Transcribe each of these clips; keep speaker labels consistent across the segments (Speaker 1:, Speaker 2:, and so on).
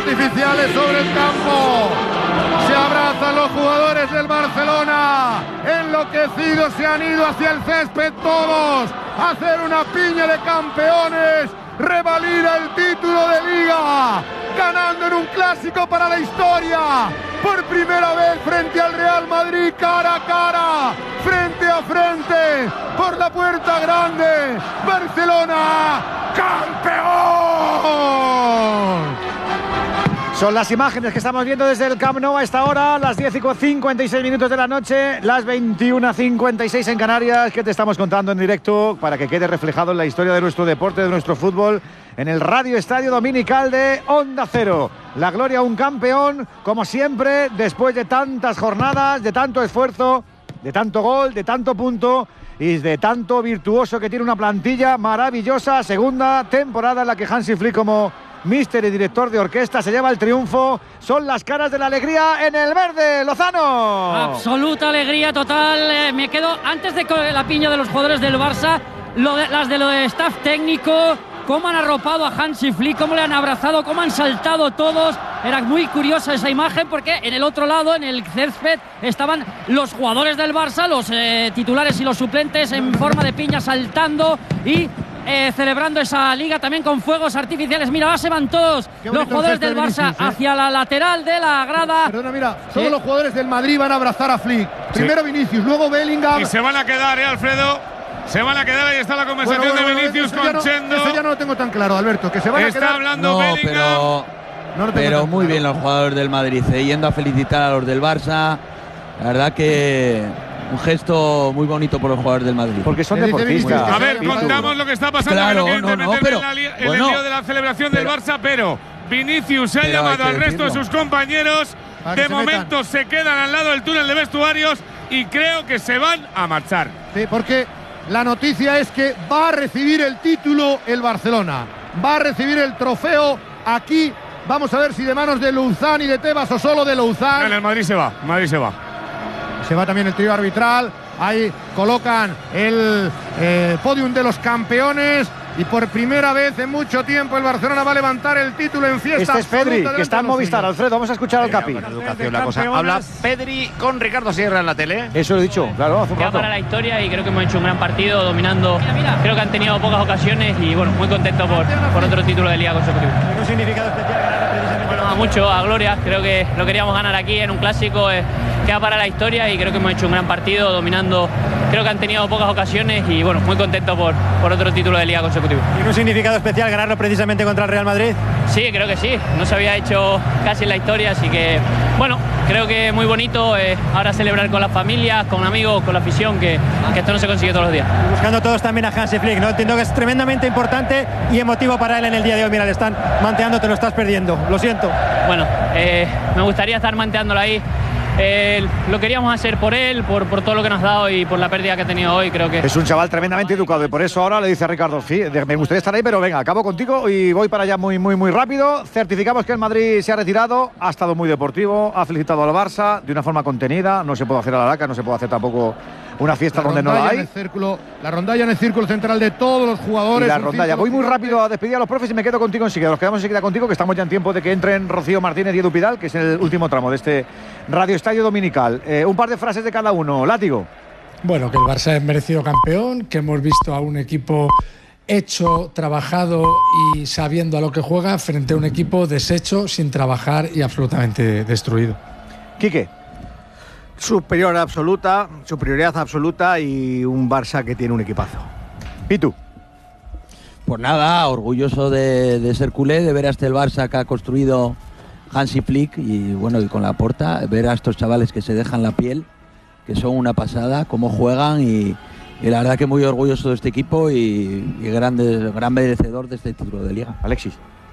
Speaker 1: artificiales sobre el campo. Se abrazan los jugadores del Barcelona. Enloquecidos se han ido hacia el césped todos a hacer una piña de campeones. Revalida el título de Liga, ganando en un clásico para la historia. Por primera vez frente al Real Madrid, cara a cara, frente a frente, por la puerta grande. Barcelona, campeón.
Speaker 2: Son las imágenes que estamos viendo desde el Camp Nou a esta hora, las 10:56 minutos de la noche, las 21:56 en Canarias, que te estamos contando en directo para que quede reflejado en la historia de nuestro deporte, de nuestro fútbol, en el Radio Estadio Dominical de Onda Cero. La gloria a un campeón, como siempre, después de tantas jornadas, de tanto esfuerzo, de tanto gol, de tanto punto y de tanto virtuoso que tiene una plantilla maravillosa. Segunda temporada en la que Hansi Flick, como míster y director de orquesta, se lleva el triunfo. Son las caras de la alegría en el verde, Lozano.
Speaker 3: Absoluta alegría total. Me quedo antes de la piña de los jugadores del Barça, las de lo de staff técnico, cómo han arropado a Hansi Flick, cómo le han abrazado, cómo han saltado todos. Era muy curiosa esa imagen porque en el otro lado, en el césped, estaban los jugadores del Barça, los titulares y los suplentes en forma de piña saltando y celebrando esa liga también con fuegos artificiales. Mira, ahora se van todos los jugadores del Barça hacia la lateral de la grada.
Speaker 1: Perdona, mira, todos los jugadores del Madrid van a abrazar a Flick. Primero Vinicius, luego Bellingham.
Speaker 4: Y se van a quedar, Alfredo. Se van a quedar, ahí está la conversación de Vinicius con Chendo.
Speaker 1: Eso ya no lo tengo tan claro, Alberto, que se van a quedar.
Speaker 4: Está hablando Bellingham.
Speaker 5: Pero muy bien los jugadores del Madrid, yendo a felicitar a los del Barça. La verdad que un gesto muy bonito por los jugadores del Madrid.
Speaker 2: Porque son deportistas.
Speaker 4: A ver, contamos lo que está pasando.
Speaker 5: Claro,
Speaker 4: en el lío de la celebración del Barça, pero Vinicius se ha llamado al resto de sus compañeros. De momento se quedan al lado del túnel de vestuarios y creo que se van a marchar.
Speaker 1: Sí, porque la noticia es que va a recibir el título el Barcelona. Va a recibir el trofeo aquí. Vamos a ver si de manos de Louzán y de Tebas o solo de Louzán.
Speaker 4: En el Madrid se va,
Speaker 1: Se va también el trío arbitral. Ahí colocan el podium de los campeones. Y por primera vez en mucho tiempo el Barcelona va a levantar el título en fiesta.
Speaker 2: Este es Pedri, que está en Movistar. Alfredo, vamos a escuchar al Capi.
Speaker 6: La cosa. Habla Pedri con Ricardo Sierra en la tele.
Speaker 2: Eso lo he dicho, claro, hace un rato.
Speaker 3: Para la historia y creo que hemos hecho un gran partido dominando. Creo que han tenido pocas ocasiones y bueno, muy contento por otro título de Liga consecutivo.
Speaker 2: ¿Un significado especial?
Speaker 3: Bueno, mucho, a gloria. Creo que lo queríamos ganar aquí en un clásico. Queda para la historia y creo que hemos hecho un gran partido dominando. Creo que han tenido pocas ocasiones y bueno, muy contento por otro título de Liga consecutivo.
Speaker 2: ¿Tiene un significado especial ganarlo precisamente contra el Real Madrid?
Speaker 3: Sí, creo que sí. No se había hecho casi en la historia, así que bueno, creo que muy bonito ahora celebrar con las familias, con amigos, con la afición, que esto no se consigue todos los días.
Speaker 2: Buscando todos también a Hansi Flick, ¿no? Entiendo que es tremendamente importante y emotivo para él en el día de hoy. Mira, le están manteando, te lo estás perdiendo. Lo siento.
Speaker 3: Bueno, me gustaría estar manteándolo ahí. Lo queríamos hacer por él, por todo lo que nos ha dado y por la pérdida que ha tenido hoy. Creo que
Speaker 2: es un chaval tremendamente educado y por eso ahora le dice a Ricardo: me gustaría estar ahí, pero venga, acabo contigo y voy para allá muy rápido. Certificamos que el Madrid se ha retirado, ha estado muy deportivo, ha felicitado al Barça de una forma contenida. No se puede hacer a la laca, no se puede hacer tampoco una fiesta donde no la hay.
Speaker 1: La rondalla en el círculo central de todos los jugadores.
Speaker 2: Y la rondalla. Voy muy rápido a despedir a los profes y me quedo contigo enseguida. Nos quedamos enseguida contigo, que estamos ya en tiempo de que entren Rocío Martínez y Edu Pidal, que es el último tramo de este Radio Estadio Dominical. Un par de frases de cada uno. Látigo.
Speaker 7: Bueno, que el Barça es merecido campeón, que hemos visto a un equipo hecho, trabajado y sabiendo a lo que juega frente a un equipo deshecho, sin trabajar y absolutamente destruido.
Speaker 2: Quique.
Speaker 6: Superioridad absoluta y un Barça que tiene un equipazo.
Speaker 2: Pitu.
Speaker 5: Pues nada, orgulloso de ser culé, de ver a este el Barça que ha construido Hansi Flick y bueno, y con Laporta, ver a estos chavales que se dejan la piel, que son una pasada, cómo juegan y la verdad que muy orgulloso de este equipo y gran merecedor de este título de Liga.
Speaker 2: Alexis.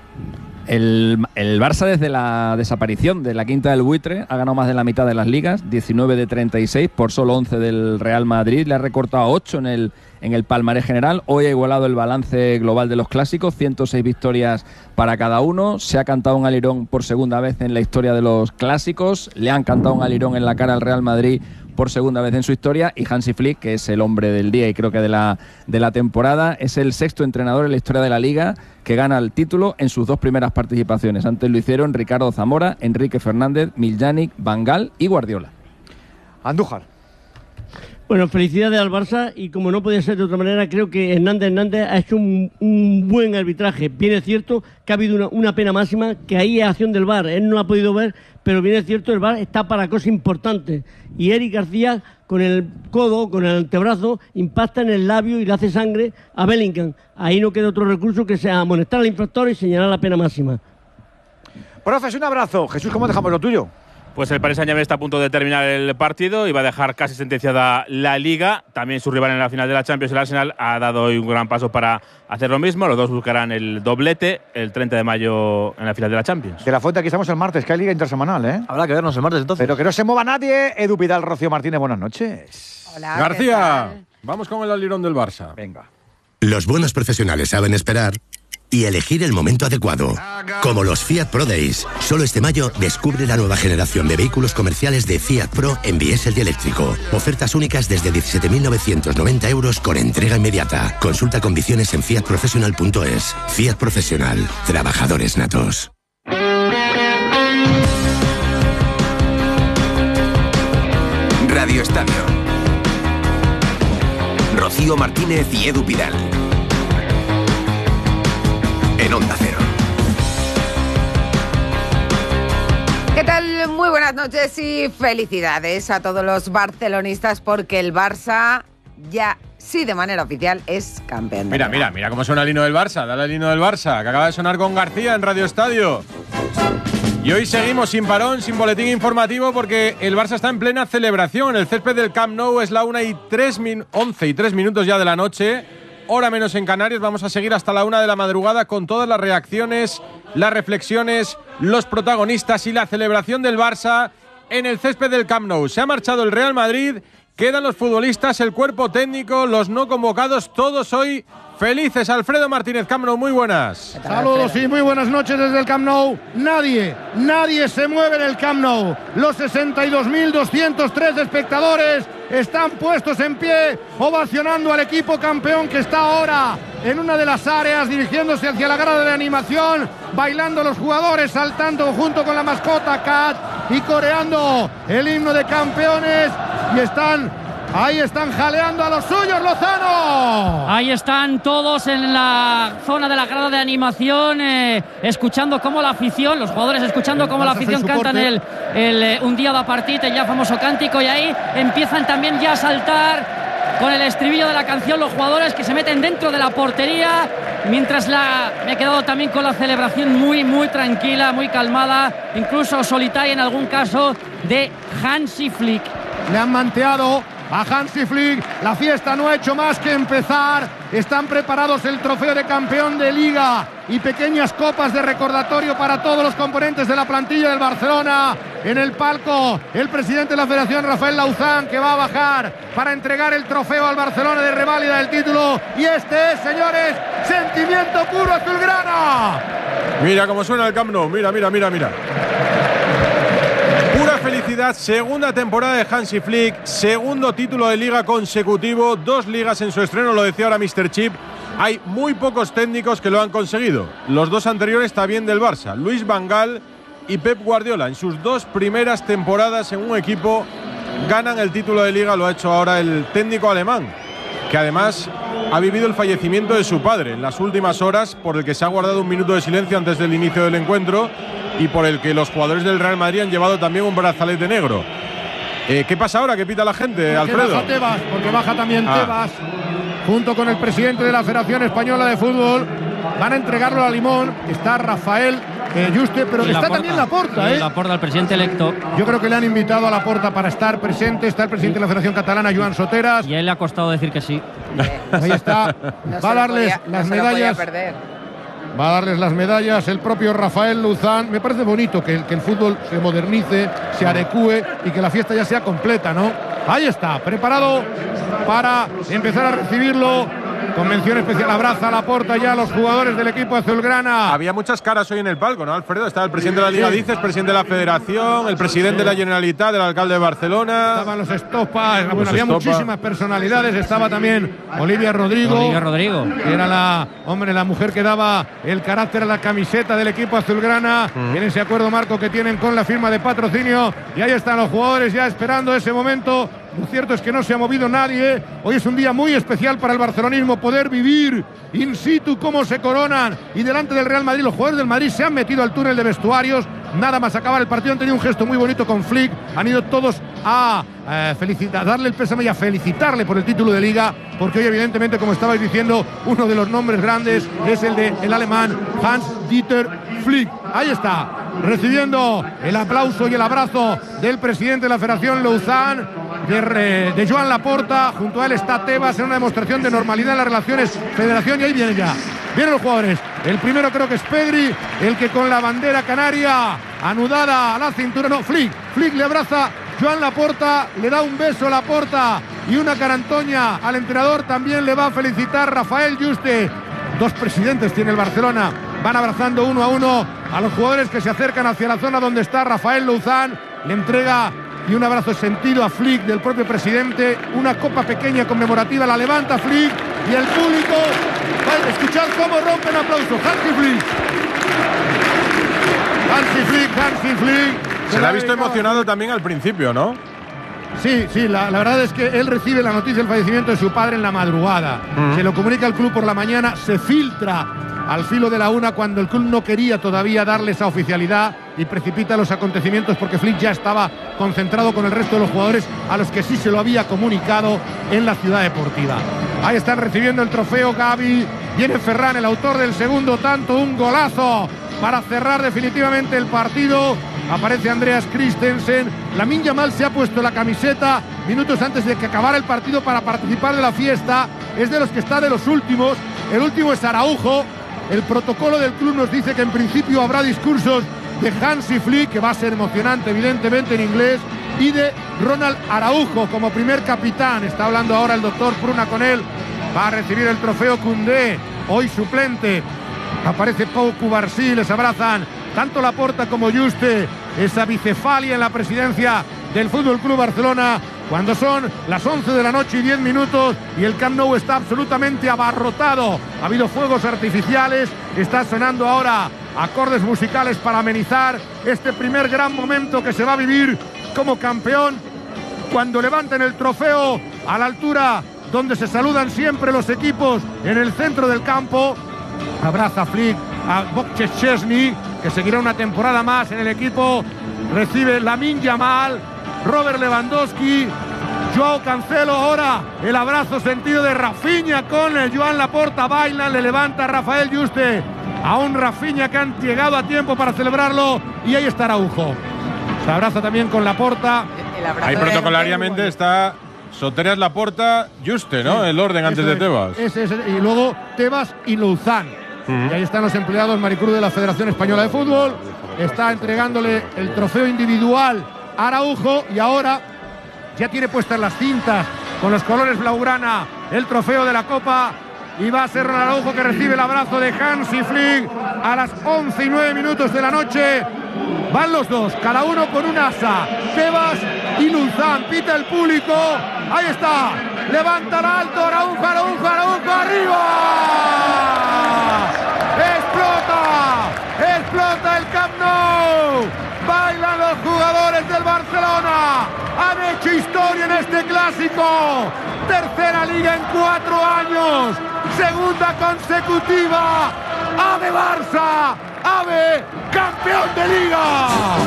Speaker 8: El Barça, desde la desaparición de la quinta del buitre, ha ganado más de la mitad de las ligas, 19 de 36, por solo 11 del Real Madrid. Le ha recortado 8 en el palmarés general. Hoy ha igualado el balance global de los clásicos, 106 victorias para cada uno. Se ha cantado un alirón por segunda vez en la historia de los clásicos. Le han cantado un alirón en la cara al Real Madrid por segunda vez en su historia, y Hansi Flick, que es el hombre del día y creo que de la temporada, es el 6º entrenador en la historia de la Liga que gana el título en sus 2 primeras participaciones. Antes lo hicieron Ricardo Zamora, Enrique Fernández, Miljanic, Van Gaal y Guardiola.
Speaker 2: Andújar.
Speaker 9: Bueno, felicidades al Barça, y como no podía ser de otra manera, creo que Hernández ha hecho un buen arbitraje. Bien es cierto que ha habido una pena máxima, que ahí es acción del VAR, él no la ha podido ver, pero bien es cierto, el VAR está para cosas importantes. Y Eric García, con el codo, con el antebrazo, impacta en el labio y le hace sangre a Bellingham. Ahí no queda otro recurso que sea amonestar al infractor y señalar la pena máxima.
Speaker 2: Profes, un abrazo. Jesús, ¿cómo dejamos lo tuyo?
Speaker 10: Pues el Paris Saint-Germain está a punto de terminar el partido y va a dejar casi sentenciada la Liga. También su rival en la final de la Champions, el Arsenal, ha dado hoy un gran paso para hacer lo mismo. Los dos buscarán el doblete el 30 de mayo en la final de la Champions.
Speaker 2: De la Fuente, aquí estamos el martes, que hay Liga Intersemanal, ¿eh?
Speaker 6: Habrá que vernos el martes entonces.
Speaker 2: Pero que no se mueva nadie. Edu Pidal, Rocío Martínez, buenas noches.
Speaker 11: Hola,
Speaker 1: García, vamos con el alirón del Barça.
Speaker 2: Venga.
Speaker 12: Los buenos profesionales saben esperar y elegir el momento adecuado. Como los Fiat Pro Days. Solo este mayo descubre la nueva generación de vehículos comerciales de Fiat Pro en diésel y eléctrico. Ofertas únicas desde 17.990 euros con entrega inmediata. Consulta condiciones en fiatprofessional.es. Fiat Profesional. Trabajadores natos.
Speaker 13: Radio Estadio. Rocío Martínez y Edu Pidal. En Onda Cero.
Speaker 11: ¿Qué tal? Muy buenas noches y felicidades a todos los barcelonistas, porque el Barça ya, sí, de manera oficial, es campeón.
Speaker 1: Mira cómo suena el himno del Barça. Dale el himno del Barça, que acaba de sonar con García en Radio Estadio. Y hoy seguimos sin parón, sin boletín informativo, porque el Barça está en plena celebración. En el césped del Camp Nou es la 11 y 3 minutos ya de la noche. Hora menos en Canarias. Vamos a seguir hasta la 1 de la madrugada con todas las reacciones, las reflexiones, los protagonistas y la celebración del Barça en el césped del Camp Nou. Se ha marchado el Real Madrid, quedan los futbolistas, el cuerpo técnico, los no convocados, todos hoy felices. Alfredo Martínez, Camp Nou, muy buenas. Saludos y muy buenas noches desde el Camp Nou. Nadie se mueve en el Camp Nou. Los 62.203 espectadores están puestos en pie, ovacionando al equipo campeón, que está ahora en una de las áreas, dirigiéndose hacia la grada de animación, bailando los jugadores, saltando junto con la mascota Cat y coreando el himno de campeones, y ahí están jaleando a los suyos, Lozano.
Speaker 3: Ahí están todos en la zona de la grada de animación, escuchando cómo la afición, los jugadores escuchando cómo la afición cantan el Un dia da partita, el ya famoso cántico, y ahí empiezan también ya a saltar con el estribillo de la canción los jugadores, que se meten dentro de la portería, mientras me he quedado también con la celebración muy tranquila, muy calmada, incluso solitaria en algún caso, de Hansi Flick.
Speaker 1: Le han manteado a Hansi Flick, la fiesta no ha hecho más que empezar. Están preparados el trofeo de campeón de Liga y pequeñas copas de recordatorio para todos los componentes de la plantilla del Barcelona. En el palco, el presidente de la Federación, Rafael Lauzán, que va a bajar para entregar el trofeo al Barcelona de reválida del título. Y este es, señores, sentimiento puro azulgrana. Mira cómo suena el Camp Nou, mira. Pura felicidad, segunda temporada de Hansi Flick, segundo título de Liga consecutivo, 2 ligas en su estreno, lo decía ahora Mr. Chip. Hay muy pocos técnicos que lo han conseguido. Los 2 anteriores también del Barça, Luis Van Gaal y Pep Guardiola. En sus 2 primeras temporadas en un equipo ganan el título de Liga. Lo ha hecho ahora el técnico alemán, que además ha vivido el fallecimiento de su padre en las últimas horas, por el que se ha guardado un minuto de silencio antes del inicio del encuentro, y por el que los jugadores del Real Madrid han llevado también un brazalete negro. ¿Qué pasa ahora? ¿Qué pita la gente, Alfredo? Porque baja también Tebas, junto con el presidente de la Federación Española de Fútbol. Van a entregarlo a Limón. Está Rafael Juste, pero está también Laporta.
Speaker 3: Laporta, el presidente electo.
Speaker 1: Yo creo que le han invitado a Laporta para estar presente. Está el presidente de la Federación Catalana, Joan Soteras.
Speaker 3: Y a él le ha costado decir que sí.
Speaker 1: Ahí está. Va a darles las medallas. Va a darles las medallas el propio Rafael Lauzán. Me parece bonito que el fútbol se modernice, se adecúe y que la fiesta ya sea completa, ¿no? Ahí está, preparado para empezar a recibirlo con mención especial. Abraza a Laporta ya a los jugadores del equipo azulgrana.
Speaker 14: Había muchas caras hoy en el palco, ¿no, Alfredo? Estaba el presidente de la Liga Dices, presidente de la Federación, el presidente de la Generalitat, el alcalde de Barcelona.
Speaker 1: Estaban los Estopa, bueno, había muchísimas personalidades. Estaba también Olivia Rodrigo. Que era la mujer que daba el carácter a la camiseta del equipo azulgrana. En ese acuerdo marco que tienen con la firma de patrocinio. Y ahí están los jugadores ya esperando ese momento. Lo cierto es que no se ha movido nadie. Hoy es un día muy especial para el barcelonismo, poder vivir in situ cómo se coronan. Y delante del Real Madrid, los jugadores del Madrid se han metido al túnel de vestuarios. Nada más acabar el partido han tenido un gesto muy bonito con Flick. Han ido todos a darle el pésame y a felicitarle por el título de Liga, porque hoy evidentemente, como estabais diciendo, uno de los nombres grandes es el del alemán Hans-Dieter Flick. Ahí está, recibiendo el aplauso y el abrazo del presidente de la Federación Lausanne, de Joan Laporta. Junto a él está Tebas en una demostración de normalidad en las relaciones Federación. Y ahí vienen ya. Vienen los jugadores. El primero creo que es Pedri, el que con la bandera canaria anudada a la cintura. No, Flick le abraza Joan Laporta, le da un beso a Laporta y una carantoña al entrenador. También le va a felicitar Rafael Juste. Dos presidentes tiene el Barcelona. Van abrazando uno a uno a los jugadores que se acercan hacia la zona donde está Rafael Lausanne. Le entrega y un abrazo sentido a Flick del propio presidente. Una copa pequeña conmemorativa, la levanta Flick y el público va a escuchar cómo rompen aplausos. Hansi Flick.
Speaker 14: Se le ha visto emocionado también al principio, ¿no?
Speaker 1: Sí, la verdad es que él recibe la noticia del fallecimiento de su padre en la madrugada. Se lo comunica al club por la mañana, se filtra al filo de la 1 cuando el club no quería todavía darle esa oficialidad y precipita los acontecimientos porque Flick ya estaba concentrado con el resto de los jugadores a los que sí se lo había comunicado en la ciudad deportiva. Ahí están recibiendo el trofeo Gavi. Viene Ferran, el autor del segundo tanto, un golazo para cerrar definitivamente el partido. Aparece Andreas Christensen. Lamine Yamal se ha puesto la camiseta minutos antes de que acabara el partido para participar de la fiesta. Es de los que está de los últimos. El último es Araujo. El protocolo del club nos dice que en principio habrá discursos de Hansi Flick, que va a ser emocionante evidentemente en inglés, y de Ronald Araujo como primer capitán. Está hablando ahora el doctor Pruna con él. Va a recibir el trofeo Koundé, hoy suplente. Aparece Pau Cubarsí, les abrazan tanto Laporta como Juste. Esa bicefalia en la presidencia del Fútbol Club Barcelona cuando son las 11 de la noche y 10 minutos y el Camp Nou está absolutamente abarrotado. Ha habido fuegos artificiales, está sonando ahora acordes musicales para amenizar este primer gran momento que se va a vivir como campeón cuando levanten el trofeo a la altura donde se saludan siempre los equipos en el centro del campo. Abraza Flick a Bokche Chesney, que seguirá una temporada más en el equipo. Recibe Lamine Yamal, Robert Lewandowski, Joao Cancelo. Ahora el abrazo sentido de Rafinha con el Joan Laporta. Bailan, le levanta Rafael Juste a un Rafinha que han llegado a tiempo para celebrarlo. Y ahí está Araujo. Se abraza también con Laporta.
Speaker 14: Ahí protocolariamente está Soteras, Laporta, Juste, ¿no? El orden antes de Tebas.
Speaker 1: Y luego Tebas y Lausanne. Y ahí están los empleados Maricruz de la Federación Española de Fútbol. Está entregándole el trofeo individual a Araujo y ahora ya tiene puestas las cintas con los colores blaugrana, el trofeo de la Copa. Y va a ser Ronald Araujo que recibe el abrazo de Hansi Flick a las 11 y 9 minutos de la noche. Van los dos, cada uno con un asa. Tebas y Lausanne. Pita el público. Ahí está. Levantará alto Araujo, arriba. Explota el Camp Nou. Bailan los jugadores del Barcelona. Han hecho historia en este clásico. Tercera liga en 4 años. Segunda consecutiva. ¡Ave Barça! ¡Ave campeón de liga!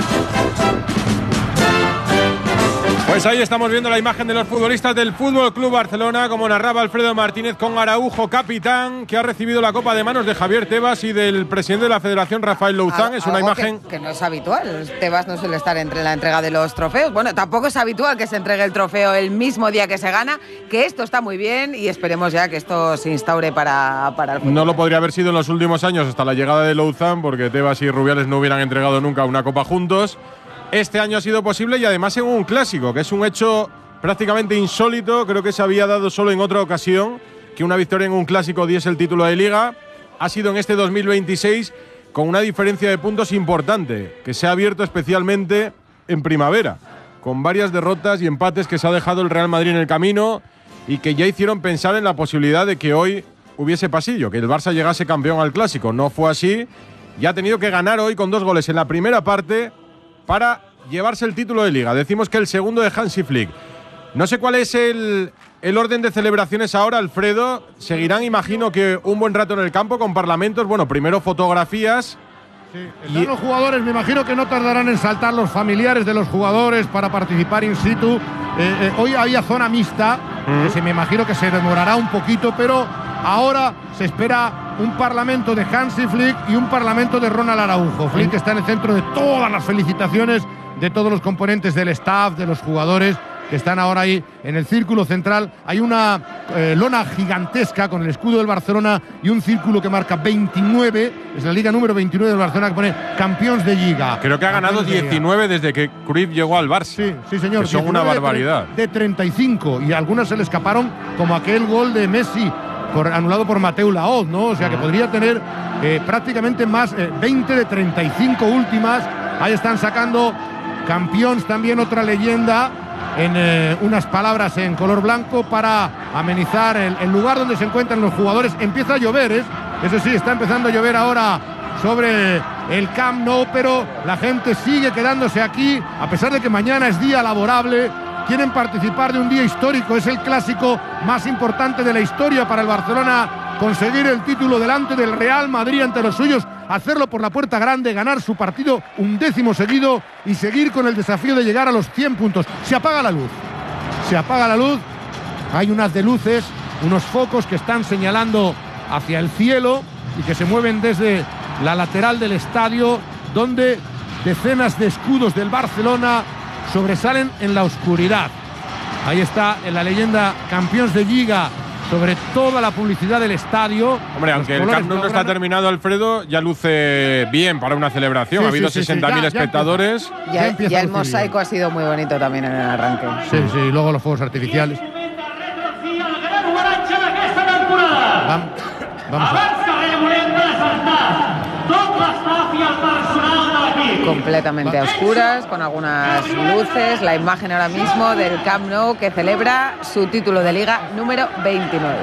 Speaker 14: Pues ahí estamos viendo la imagen de los futbolistas del Fútbol Club Barcelona, como narraba Alfredo Martínez, con Araujo, capitán, que ha recibido la copa de manos de Javier Tebas y del presidente de la Federación, Rafael Lausanne. Es una imagen
Speaker 11: que no es habitual. Tebas no suele estar entre la entrega de los trofeos. Bueno, tampoco es habitual que se entregue el trofeo el mismo día que se gana, que esto está muy bien y esperemos ya que esto se instaure para el fútbol.
Speaker 14: No lo podría haber sido en los últimos años hasta la llegada de Lausanne, porque Tebas y Rubiales no hubieran entregado nunca una copa juntos. Este año ha sido posible y además en un clásico, que es un hecho prácticamente insólito. Creo que se había dado solo en otra ocasión que una victoria en un clásico diese el título de Liga. Ha sido en este 2026 con una diferencia de puntos importante, que se ha abierto especialmente en primavera, con varias derrotas y empates que se ha dejado el Real Madrid en el camino y que ya hicieron pensar en la posibilidad de que hoy hubiese pasillo, que el Barça llegase campeón al clásico. No fue así y ha tenido que ganar hoy con 2 goles en la primera parte para llevarse el título de Liga. Decimos que el segundo de Hansi Flick. No sé cuál es el orden de celebraciones ahora, Alfredo. Seguirán, imagino, que un buen rato en el campo con parlamentos. Bueno, primero fotografías.
Speaker 1: Sí, los jugadores, me imagino que no tardarán en saltar los familiares de los jugadores para participar in situ. Hoy había zona mixta, que me imagino que se demorará un poquito, pero ahora se espera un parlamento de Hansi Flick y un parlamento de Ronald Araujo. Flick está en el centro de todas las felicitaciones de todos los componentes del staff, de los jugadores, que están ahora ahí en el círculo central. Hay una lona gigantesca con el escudo del Barcelona y un círculo que marca 29, es la Liga número 29 del Barcelona, que pone campeones de Liga.
Speaker 14: Creo que ha ganado 19 desde que Cruyff llegó al Barça.
Speaker 1: Sí, señor.
Speaker 14: Que son una barbaridad.
Speaker 1: De 35, y algunas se le escaparon, como aquel gol de Messi anulado por Mateu Laoz, ¿no? O sea que podría tener prácticamente más 20 de 35 últimas. Ahí están sacando campeones, también otra leyenda, en unas palabras en color blanco para amenizar el lugar donde se encuentran los jugadores. Empieza a llover, eso sí, está empezando a llover ahora sobre el Camp Nou, pero la gente sigue quedándose aquí, a pesar de que mañana es día laborable. Quieren participar de un día histórico, es el clásico más importante de la historia para el Barcelona, conseguir el título delante del Real Madrid ante los suyos, hacerlo por la puerta grande, ganar su partido 11º seguido y seguir con el desafío de llegar a los 100 puntos. Se apaga la luz, hay unas de luces, unos focos que están señalando hacia el cielo y que se mueven desde la lateral del estadio, donde decenas de escudos del Barcelona sobresalen en la oscuridad. Ahí está en la leyenda campeones de Liga sobre toda la publicidad del estadio.
Speaker 14: Hombre, aunque el Camp Nou no está terminado, Alfredo, ya luce bien para una celebración. Ha habido 60.000 espectadores.
Speaker 11: Ya el mosaico ha sido muy bonito también en el arranque.
Speaker 1: Sí, y luego los fuegos artificiales. Vamos
Speaker 11: completamente a oscuras, con algunas luces. La imagen ahora mismo del Camp Nou, que celebra su título de Liga número 29.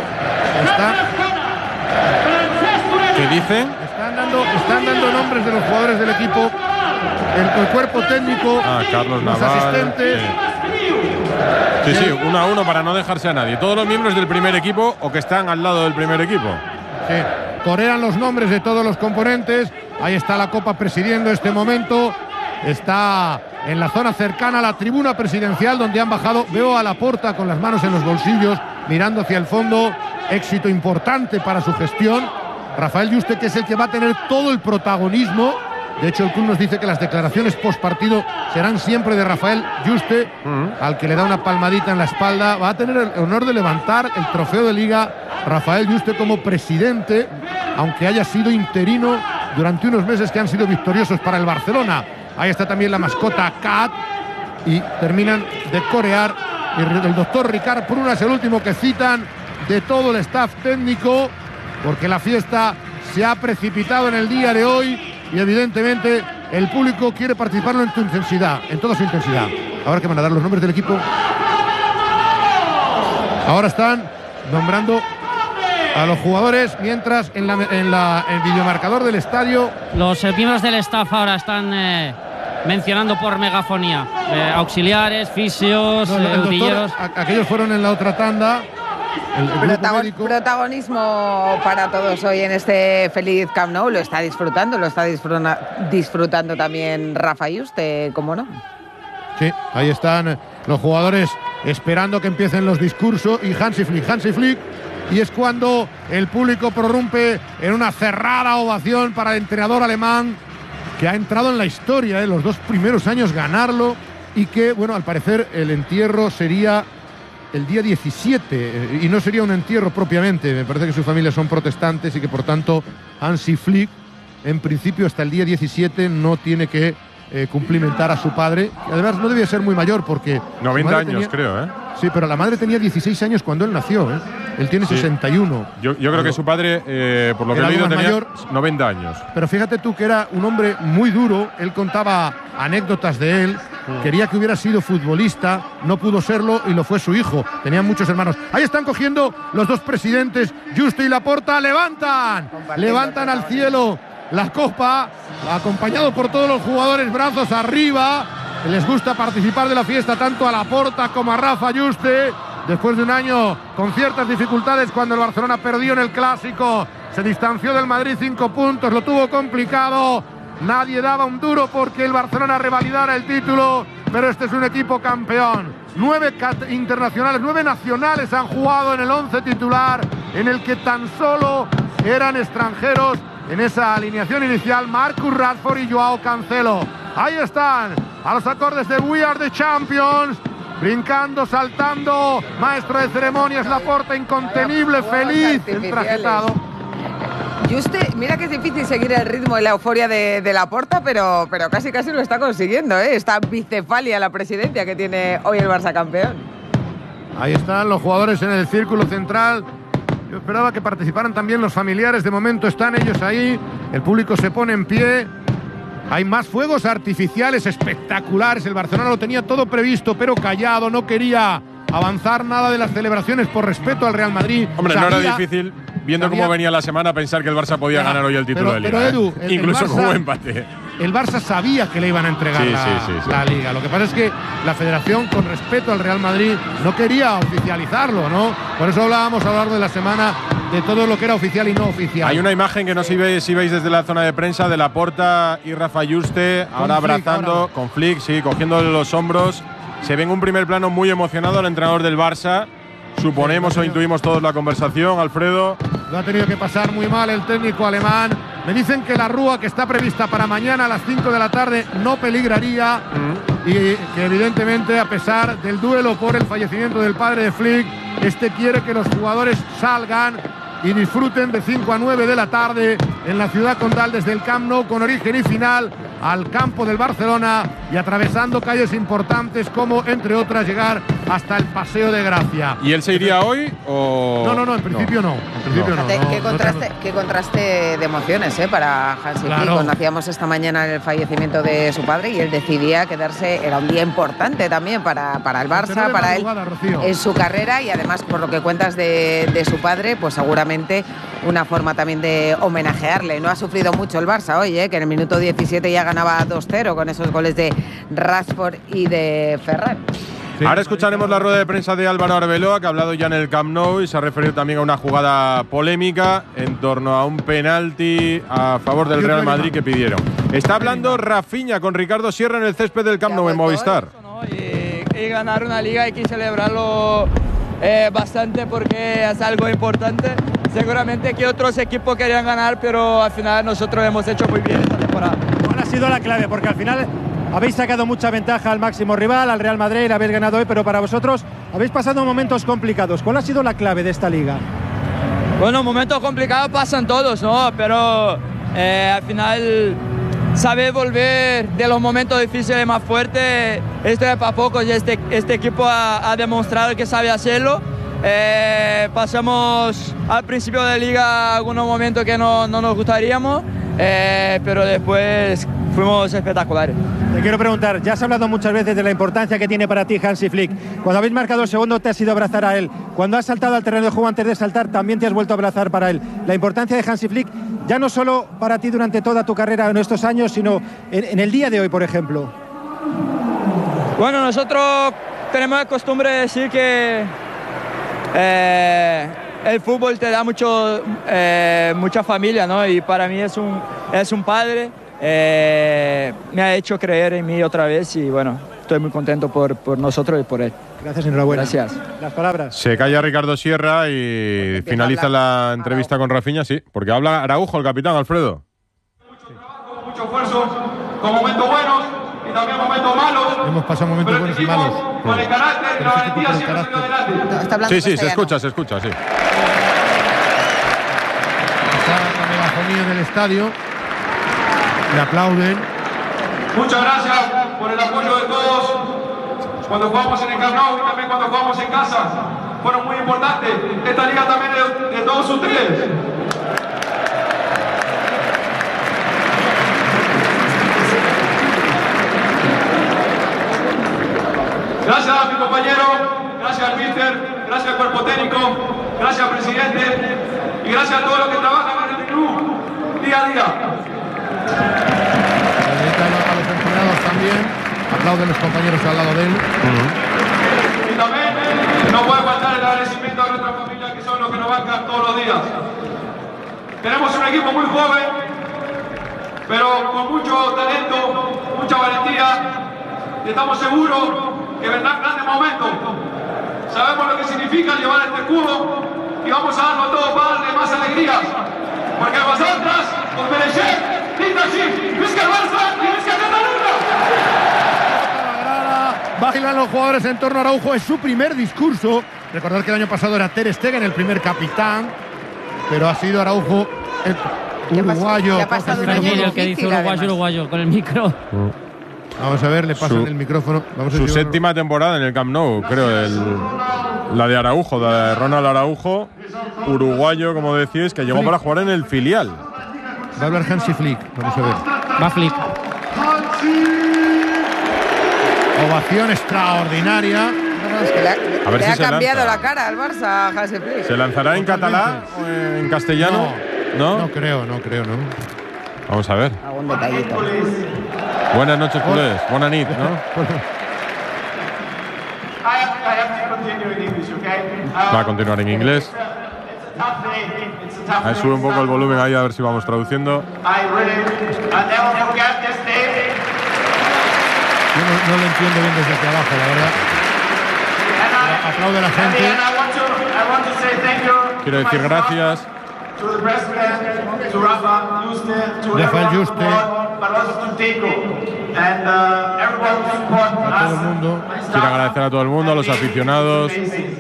Speaker 14: ¿Qué dicen?
Speaker 1: Están dando nombres de los jugadores del equipo, el cuerpo técnico,
Speaker 14: Carlos
Speaker 1: los
Speaker 14: Naval,
Speaker 1: asistentes.
Speaker 14: Sí, 1 a 1 para no dejarse a nadie. Todos los miembros del primer equipo o que están al lado del primer equipo.
Speaker 1: Sí, corean los nombres de todos los componentes. Ahí está la Copa presidiendo este momento. Está en la zona cercana a la tribuna presidencial, donde han bajado. Veo a Laporta con las manos en los bolsillos, mirando hacia el fondo. Éxito importante para su gestión. Rafael Yuste, que es el que va a tener todo el protagonismo. De hecho, el club nos dice que las declaraciones post partido serán siempre de Rafael Yuste, al que le da una palmadita en la espalda. Va a tener el honor de levantar el trofeo de Liga Rafael Yuste como presidente, aunque haya sido interino durante unos meses que han sido victoriosos para el Barcelona. Ahí está también la mascota Cat, y terminan de corear. Y el doctor Ricard Pruna es el último que citan de todo el staff técnico, porque la fiesta se ha precipitado en el día de hoy y evidentemente el público quiere participarlo en toda su intensidad. Ahora que van a dar los nombres del equipo. Ahora están nombrando a los jugadores, mientras en el videomarcador del estadio
Speaker 3: los miembros del staff ahora están mencionando por megafonía, auxiliares, fisios, utilleros.
Speaker 1: Aquellos fueron en la otra tanda.
Speaker 11: Protagonismo para todos hoy en este feliz Camp Nou. Lo está disfrutando también Rafa Yuste, ¿cómo no?
Speaker 1: Sí, ahí están los jugadores esperando que empiecen los discursos, y Hansi Flick, y es cuando el público prorrumpe en una cerrada ovación para el entrenador alemán, que ha entrado en la historia, los 2 primeros años ganarlo, y que, bueno, al parecer el entierro sería el día 17, y no sería un entierro propiamente. Me parece que su familia son protestantes y que por tanto Hansi Flick en principio hasta el día 17 no tiene que cumplimentar a su padre, que además no debía ser muy mayor, porque
Speaker 14: 90 años creo,
Speaker 1: Sí, pero la madre tenía 16 años cuando él nació, Él tiene 61.
Speaker 14: Yo creo que su padre, por lo que he leído, tenía 90 años.
Speaker 1: Pero fíjate tú que era un hombre muy duro. Él contaba anécdotas de él. Quería que hubiera sido futbolista, no pudo serlo y lo fue su hijo. Tenían muchos hermanos. Ahí están cogiendo los dos presidentes, Juste y Laporta. Levantan al cielo la copa, acompañado por todos los jugadores, brazos arriba. Les gusta participar de la fiesta tanto a Laporta como a Rafa Juste. Después de un año con ciertas dificultades, cuando el Barcelona perdió en el Clásico, se distanció del Madrid 5 puntos, lo tuvo complicado. Nadie daba un duro porque el Barcelona revalidara el título, pero este es un equipo campeón. 9 internacionales, 9 nacionales han jugado en el 11 titular, en el que tan solo eran extranjeros en esa alineación inicial, Marcus Rashford y Joao Cancelo. Ahí están, a los acordes de We Are the Champions, brincando, saltando, maestro de ceremonias, Laporta, incontenible, feliz, entrajetado.
Speaker 11: Juste, mira que es difícil seguir el ritmo y la euforia de Laporta, pero casi lo está consiguiendo, ¿eh? Esta bicefalia la presidencia que tiene hoy el Barça campeón.
Speaker 1: Ahí están los jugadores en el círculo central. Yo esperaba que participaran también los familiares. De momento están ellos ahí. El público se pone en pie. Hay más fuegos artificiales espectaculares. El Barcelona lo tenía todo previsto, pero callado. No quería avanzar nada de las celebraciones por respeto al Real Madrid.
Speaker 14: Hombre, no era difícil, viendo cómo venía la semana, pensar que el Barça podía ganar hoy el título de Liga.
Speaker 1: Pero Edu,
Speaker 14: incluso con un empate.
Speaker 1: El Barça sabía que le iban a entregar la Liga. Lo que pasa es que la Federación, con respeto al Real Madrid, no quería oficializarlo, ¿no? Por eso hablábamos a lo largo de la semana de todo lo que era oficial y no oficial.
Speaker 14: Hay una imagen que no sé si veis desde la zona de prensa de Laporta y Rafa Juste, ahora abrazando, con Flick, cogiéndole los hombros. Se ve en un primer plano muy emocionado al entrenador del Barça. Suponemos o intuimos todos la conversación, Alfredo.
Speaker 1: Lo ha tenido que pasar muy mal el técnico alemán. Me dicen que la rúa que está prevista para mañana a las 5 de la tarde no peligraría y que evidentemente, a pesar del duelo por el fallecimiento del padre de Flick, quiere que los jugadores salgan y disfruten de 5 a 9 de la tarde en la ciudad condal desde el Camp Nou, con origen y final al campo del Barcelona y atravesando calles importantes como, entre otras, llegar hasta el Paseo de Gracia.
Speaker 14: ¿Y él se iría hoy o...?
Speaker 1: No, en principio no.
Speaker 11: Qué contraste de emociones para Hansi Flick. Cuando hacíamos esta mañana el fallecimiento de su padre y él decidía quedarse, era un día importante también para el Barça, para él en su carrera, y además, por lo que cuentas de su padre, pues seguramente una forma también de homenajearle. No ha sufrido mucho el Barça hoy, que en el minuto 17 ya ganaba 2-0 con esos goles de Rashford y de Ferran.
Speaker 14: Ahora escucharemos la rueda de prensa de Álvaro Arbeloa, que ha hablado ya en el Camp Nou y se ha referido también a una jugada polémica en torno a un penalti a favor del Real Madrid que pidieron. Está hablando Rafinha con Ricardo Sierra en el césped del Camp Nou en Movistar.
Speaker 15: Y ganar una liga hay que celebrarlo bastante porque es algo importante. Seguramente que otros equipos querían ganar, pero al final nosotros hemos hecho muy bien esta temporada.
Speaker 16: ¿Cuál ha sido la clave? Porque al final habéis sacado mucha ventaja al máximo rival, al Real Madrid, habéis ganado hoy, pero para vosotros habéis pasado momentos complicados. ¿Cuál ha sido la clave de esta liga?
Speaker 15: Bueno, momentos complicados pasan todos, ¿no? Pero al final saber volver de los momentos difíciles más fuertes, esto es para pocos, y este equipo ha demostrado que sabe hacerlo. Pasamos al principio de liga algunos momentos que no nos gustaríamos, pero después fuimos espectaculares.
Speaker 16: Te quiero preguntar, ya has hablado muchas veces de la importancia que tiene para ti Hansi Flick. Cuando habéis marcado el segundo te has ido a abrazar a él. Cuando has saltado al terreno de juego antes de saltar también te has vuelto a abrazar para él. La importancia de Hansi Flick, ya no solo para ti durante toda tu carrera en estos años, sino en el día de hoy, por ejemplo.
Speaker 15: Bueno, nosotros tenemos la costumbre de decir que el fútbol te da mucha familia, ¿no? Y para mí es un padre. Me ha hecho creer en mí otra vez y bueno, estoy muy contento por nosotros y por él.
Speaker 16: Gracias, enhorabuena.
Speaker 15: Gracias.
Speaker 16: Las palabras.
Speaker 14: Se calla Ricardo Sierra y finaliza la entrevista con Rafinha, sí, porque habla Araujo, el capitán, Alfredo.
Speaker 17: Mucho esfuerzo, con momentos buenos y también momentos malos.
Speaker 1: Hemos pasado momentos buenos y malos.
Speaker 17: Con el carácter y la valentía siempre adelante.
Speaker 14: Sí, se escucha, sí.
Speaker 1: Está la megafonía en el estadio. Le aplauden.
Speaker 17: Muchas gracias por el apoyo de todos cuando jugamos en el Camp Nou y también cuando jugamos en casa. fueron muy importantes. Esta liga también es de todos ustedes. Gracias a mi compañero, gracias al míster, gracias al cuerpo técnico, gracias al presidente y gracias a todos los que trabajan en este club día a día.
Speaker 1: A los empleados también, aplauden los compañeros al lado de él.
Speaker 17: Y también no puede faltar el agradecimiento a nuestra familia, que son los que nos bancan todos los días. Tenemos un equipo muy joven, pero con mucho talento, mucha valentía, y estamos seguros que vendrán grandes momentos. Sabemos lo que significa llevar este escudo y vamos a darlo todo para darle más alegrías, porque vosotras os merecéis. ¡Visca el Barça y visca Cataluña!
Speaker 1: Bailan los jugadores en torno a Araujo, es su primer discurso. Recordad que el año pasado era Ter Stegen el primer capitán, pero ha sido Araujo el uruguayo.
Speaker 3: El que dice uruguayo con el micro.
Speaker 1: Vamos a ver, le pasan el micrófono. Vamos a
Speaker 14: su séptima temporada en el Camp Nou, creo. La de Araujo, la de Ronald Araujo, uruguayo, como decís, que llegó para jugar en el filial.
Speaker 1: Va a hablar Hansi Flick, vamos a ver.
Speaker 3: Va Flick.
Speaker 1: Ovación extraordinaria.
Speaker 11: No, es que le ha cambiado la cara al Barça, Hansi Flick.
Speaker 14: ¿Se lanzará en catalán o en castellano? ¿No?
Speaker 1: No creo.
Speaker 14: Vamos a ver.
Speaker 11: Algún detallito.
Speaker 14: Buenas noches, culés. Buena nit, ¿no? Va a continuar en inglés. Ahí sube un poco el volumen ahí a ver si vamos traduciendo.
Speaker 1: Yo no lo entiendo bien desde aquí abajo, la verdad. Aplaude la gente.
Speaker 14: Quiero decir gracias.
Speaker 1: Rafael Juste. A todo el mundo.
Speaker 14: Quiero agradecer a todo el mundo, a los aficionados.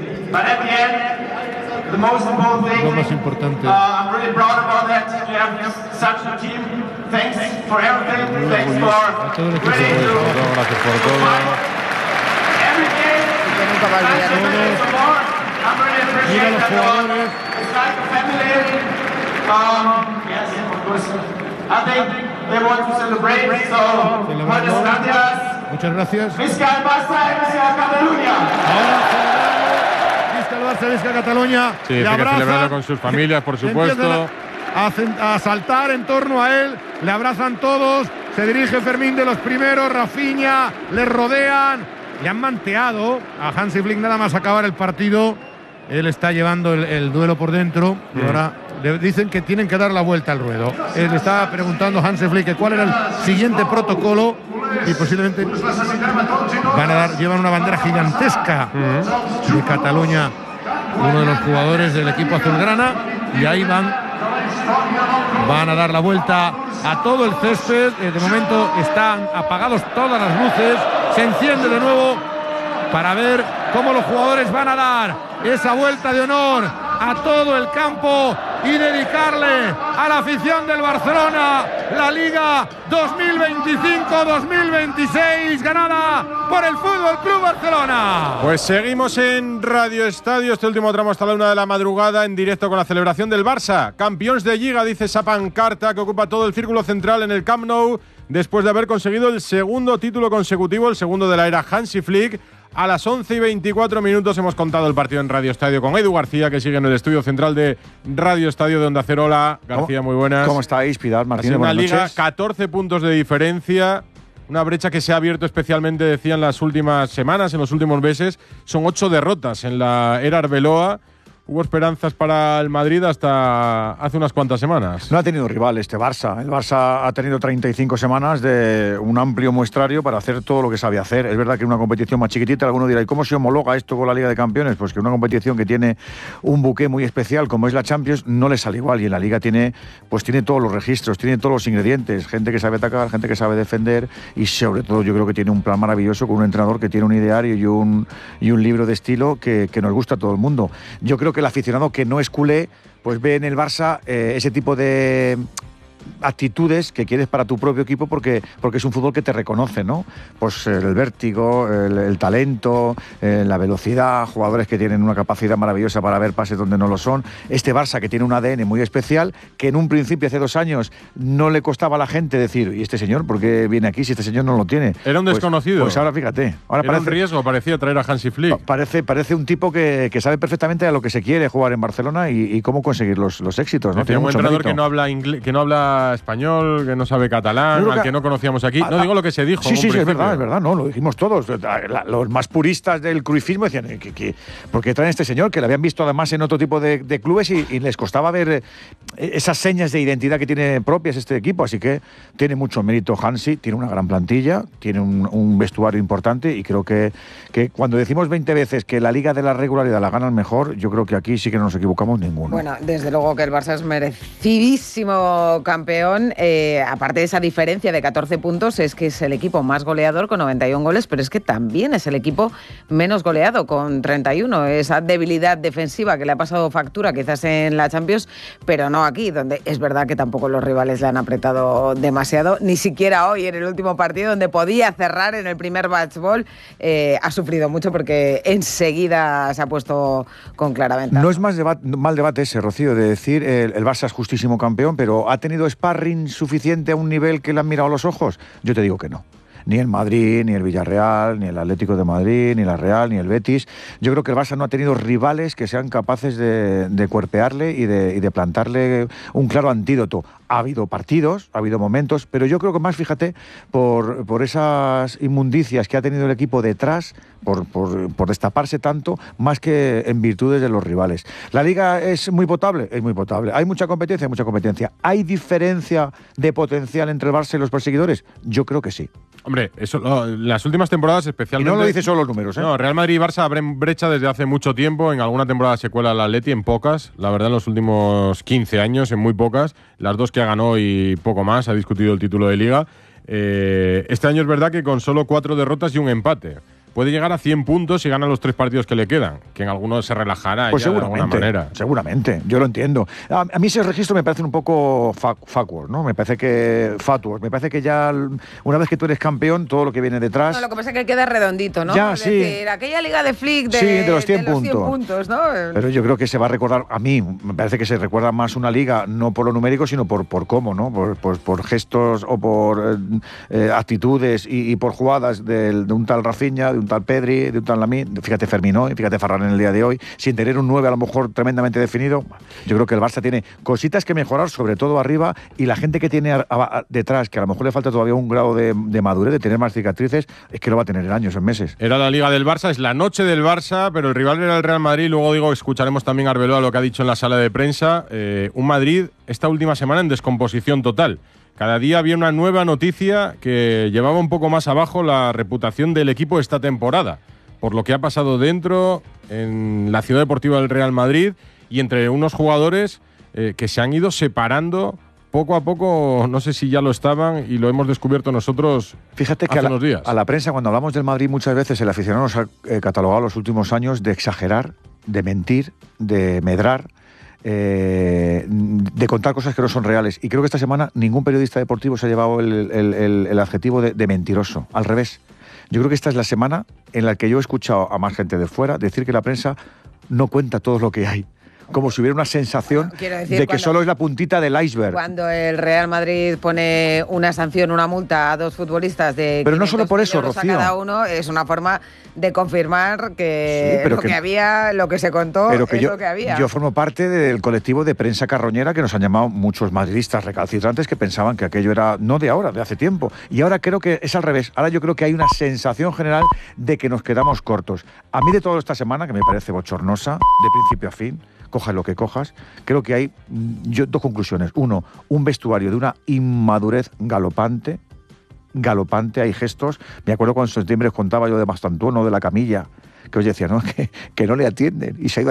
Speaker 1: Lo más importante.
Speaker 14: Gracias por todo.
Speaker 1: Mira los jugadores. Muchas gracias.
Speaker 17: Visca el Barça y visca Cataluña.
Speaker 1: Visca el Barça, visca Cataluña.
Speaker 14: Sí, tiene que celebrarlo con sus familias, por supuesto.
Speaker 1: A saltar en torno a él, le abrazan todos, se dirige Fermín de los primeros, Rafinha, le rodean, le han manteado a Hansi Flick nada más acabar el partido. Él está llevando el duelo por dentro y ahora le dicen que tienen que dar la vuelta al ruedo. Él le estaba preguntando a Hansi Flick cuál era el siguiente protocolo y posiblemente llevan una bandera gigantesca de Cataluña, uno de los jugadores del equipo azulgrana, y ahí van a dar la vuelta a todo el césped. De momento están apagados todas las luces, se enciende de nuevo para ver cómo los jugadores van a dar esa vuelta de honor a todo el campo y dedicarle a la afición del Barcelona la Liga 2025-2026 ganada por el Fútbol Club Barcelona.
Speaker 14: Pues seguimos en Radio Estadio, este último tramo hasta la 1 de la madrugada, en directo con la celebración del Barça. Campeones de Liga, dice esa pancarta que ocupa todo el círculo central en el Camp Nou, después de haber conseguido el segundo título consecutivo, el segundo de la era Hansi Flick. A las 11:24 hemos contado el partido en Radio Estadio con Edu García, que sigue en el estudio central de Radio Estadio de Onda Cero. Hola, García, muy buenas.
Speaker 2: ¿Cómo estáis, Pilar Martínez?
Speaker 14: Una
Speaker 2: Buenas
Speaker 14: liga,
Speaker 2: noches.
Speaker 14: 14 puntos de diferencia, una brecha que se ha abierto especialmente, decía, en las últimas semanas, en los últimos meses. Son 8 derrotas en la era Arbeloa. Hubo esperanzas para el Madrid hasta hace unas cuantas semanas.
Speaker 2: No ha tenido rival este Barça. El Barça ha tenido 35 semanas de un amplio muestrario para hacer todo lo que sabe hacer. Es verdad que una competición más chiquitita, alguno dirá, ¿y cómo se homologa esto con la Liga de Campeones? Pues que una competición que tiene un buque muy especial como es la Champions no le sale igual, y en la Liga tiene todos los registros, tiene todos los ingredientes, gente que sabe atacar, gente que sabe defender, y sobre todo yo creo que tiene un plan maravilloso con un entrenador que tiene un ideario y un libro de estilo que nos gusta a todo el mundo. Yo creo que el aficionado que no es culé pues ve en el Barça ese tipo de actitudes que quieres para tu propio equipo porque es un fútbol que te reconoce, ¿no? Pues el vértigo, el talento, la velocidad, jugadores que tienen una capacidad maravillosa para ver pases donde no lo son. Este Barça que tiene un ADN muy especial, que en un principio hace 2 años no le costaba a la gente decir, ¿y este señor por qué viene aquí si este señor no lo tiene?
Speaker 14: Era un desconocido.
Speaker 2: Pues ahora fíjate. Ahora
Speaker 14: Era un riesgo, parecía traer a Hansi Flick.
Speaker 2: Parece un tipo que sabe perfectamente a lo que se quiere jugar en Barcelona y cómo conseguir los éxitos, ¿no?
Speaker 14: Tiene un entrenador que no habla inglés, que no habla español, que no sabe catalán, al que no conocíamos aquí. No digo lo que se dijo.
Speaker 2: Sí, es verdad, no, lo dijimos todos. Los más puristas del cruifismo decían ¿por qué traen a este señor? Que lo habían visto además en otro tipo de clubes y les costaba ver esas señas de identidad que tiene propias este equipo. Así que tiene mucho mérito Hansi, tiene una gran plantilla, tiene un vestuario importante y creo que cuando decimos 20 veces que la Liga de la regularidad la gana el mejor, yo creo que aquí sí que no nos equivocamos ninguno.
Speaker 11: Bueno, desde luego que el Barça es merecidísimo campeón. Aparte de esa diferencia de 14 puntos, es que es el equipo más goleador con 91 goles, pero es que también es el equipo menos goleado con 31. Esa debilidad defensiva que le ha pasado factura quizás en la Champions, pero no aquí, donde es verdad que tampoco los rivales le han apretado demasiado, ni siquiera hoy en el último partido donde podía cerrar en el primer match ball. Ha sufrido mucho porque enseguida se ha puesto con clara ventaja.
Speaker 2: No es mal debate ese, Rocío, de decir el Barça es justísimo campeón, pero ¿ha tenido sparring suficiente a un nivel que le han mirado a los ojos? Yo te digo que no. Ni el Madrid, ni el Villarreal, ni el Atlético de Madrid, ni la Real, ni el Betis. Yo creo que el Barça no ha tenido rivales que sean capaces de cuerpearle y de plantarle un claro antídoto. Ha habido partidos, ha habido momentos, pero yo creo que más, fíjate, por esas inmundicias que ha tenido el equipo detrás, por destaparse tanto, más que en virtudes de los rivales. ¿La Liga es muy potable? Es muy potable. ¿Hay mucha competencia? Hay mucha competencia. ¿Hay diferencia de potencial entre el Barça y los perseguidores? Yo creo que sí.
Speaker 14: Hombre, eso, las últimas temporadas especialmente…
Speaker 2: Y no lo dicen solo los números, ¿eh?
Speaker 14: No, Real Madrid y Barça abren brecha desde hace mucho tiempo. En alguna temporada se cuela el Atleti, en pocas. La verdad, en los últimos 15 años, en muy pocas. Las 2 que ganó y poco más, ha discutido el título de Liga. Este año es verdad que con solo 4 derrotas y un empate. Puede llegar a 100 puntos si gana los 3 partidos que le quedan, que en algunos se relajará pues ya de alguna manera.
Speaker 2: Seguramente, yo lo entiendo. A mí ese registro me parece un poco fatuous, ¿no? Me parece que ya una vez que tú eres campeón, todo lo que viene detrás…
Speaker 11: No, lo que pasa es que queda redondito, ¿no?
Speaker 2: Ya,
Speaker 11: es
Speaker 2: sí.
Speaker 11: decir, aquella Liga de Flick
Speaker 2: de los 100
Speaker 11: puntos, ¿no?
Speaker 2: Pero yo creo que se va a recordar, a mí me parece que se recuerda más una Liga, no por lo numérico, sino por cómo, ¿no? Por gestos o por actitudes y por jugadas de un tal Rafinha, de un tal Pedri, de un tal Lamine, fíjate Fermín hoy, fíjate Ferran en el día de hoy, sin tener un 9 a lo mejor tremendamente definido. Yo creo que el Barça tiene cositas que mejorar, sobre todo arriba, y la gente que tiene detrás, que a lo mejor le falta todavía un grado de madurez, de tener más cicatrices, es que lo va a tener en años, en meses.
Speaker 14: Era la Liga del Barça, es la noche del Barça, pero el rival era el Real Madrid. Luego escucharemos también a Arbeloa lo que ha dicho en la sala de prensa. Un Madrid esta última semana en descomposición total. Cada día había una nueva noticia que llevaba un poco más abajo la reputación del equipo esta temporada, por lo que ha pasado dentro, en la ciudad deportiva del Real Madrid, y entre unos jugadores que se han ido separando poco a poco. No sé si ya lo estaban y lo hemos descubierto nosotros.
Speaker 2: Fíjate que
Speaker 14: hace unos días.
Speaker 2: A la prensa, cuando hablamos del Madrid, muchas veces el aficionado nos ha catalogado los últimos años de exagerar, de mentir, de medrar, de contar cosas que no son reales. Y creo que esta semana ningún periodista deportivo se ha llevado el adjetivo de mentiroso. Al revés. Yo creo que esta es la semana en la que yo he escuchado a más gente de fuera decir que la prensa no cuenta todo lo que hay. Como si hubiera una sensación de que solo es la puntita del iceberg.
Speaker 11: Cuando el Real Madrid pone una sanción, una multa a 2 futbolistas de
Speaker 2: pero no solo por eso, Rocío,
Speaker 11: a cada uno, es una forma de confirmar que lo que se contó es lo que había.
Speaker 2: Yo formo parte del colectivo de prensa carroñera que nos han llamado muchos madridistas recalcitrantes que pensaban que aquello era no de ahora, de hace tiempo. Y ahora creo que es al revés. Ahora yo creo que hay una sensación general de que nos quedamos cortos. A mí de toda esta semana, que me parece bochornosa, de principio a fin, cojas lo que cojas, creo que hay 2 conclusiones. Uno, un vestuario de una inmadurez galopante, hay gestos. Me acuerdo cuando en septiembre contaba yo de Mastantuono, de la camilla, que os decía, ¿no? que no le atienden y se ha ido